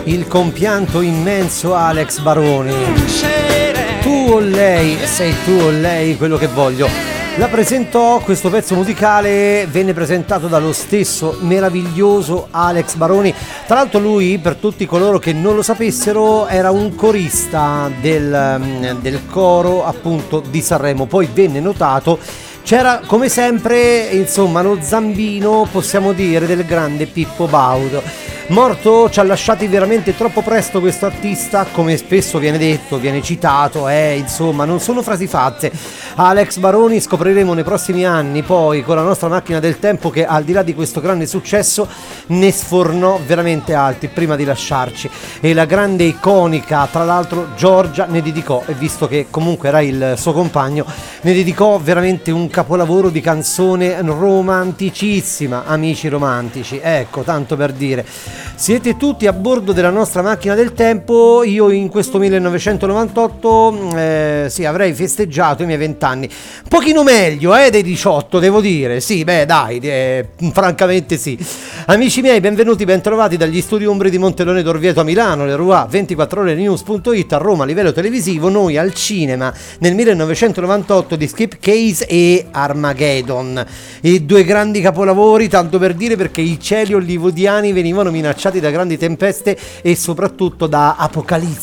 il compianto immenso Alex Baroni. Tu o lei, sei tu o lei, quello che voglio. La presentò, questo pezzo musicale venne presentato dallo stesso meraviglioso Alex Baroni. Tra l'altro lui, per tutti coloro che non lo sapessero, era un corista del coro appunto di Sanremo. Poi venne notato, c'era come sempre insomma lo zampino, possiamo dire, del grande Pippo Baudo. Morto, ci ha lasciati veramente troppo presto questo artista, come spesso viene detto, viene citato, insomma non sono frasi fatte. Alex Baroni scopriremo nei prossimi anni poi con la nostra macchina del tempo che al di là di questo grande successo ne sfornò veramente altri prima di lasciarci, e la grande iconica tra l'altro Giorgia ne dedicò, e visto che comunque era il suo compagno, ne dedicò veramente un capolavoro di canzone romanticissima, Amici romantici, ecco, tanto per dire. Siete tutti a bordo della nostra macchina del tempo. Io in questo 1998 sì, avrei festeggiato i miei 20 anni, un pochino meglio dei 18, devo dire. Sì, beh dai, francamente sì. Amici miei, benvenuti, bentrovati dagli studi Umbri di Montelone d'Orvieto a Milano, le Rua 24orenews.it, a Roma a livello televisivo. Noi al cinema nel 1998 di Skip Case e Armageddon, i due grandi capolavori, tanto per dire, perché i cieli hollywoodiani venivano minacciati da grandi tempeste e soprattutto da apocalissi